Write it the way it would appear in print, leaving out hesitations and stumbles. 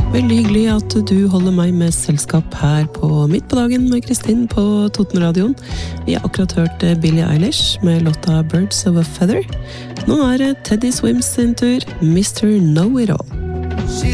Veldig hyggelig at du holder meg med selskap her på Midt på dagen med Kristin på Totenradioen. Vi har akkurat hørt Billie Eilish med låta Birds of a Feather. Nå Teddy Swims sin tur, Mr. Know-It-All.